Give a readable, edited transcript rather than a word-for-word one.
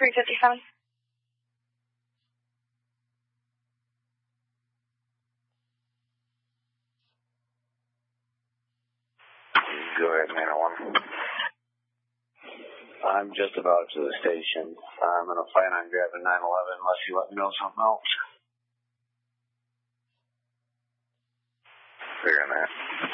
357. Go ahead, 901. I'm just about to the station. I'm going to plan on grabbing 911 unless you let me know something else. Figuring that.